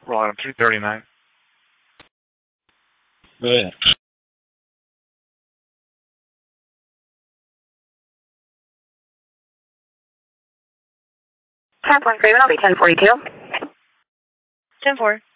Roll item 339. Go ahead. Trap 1 Craven, I'll be 1042. 10-4.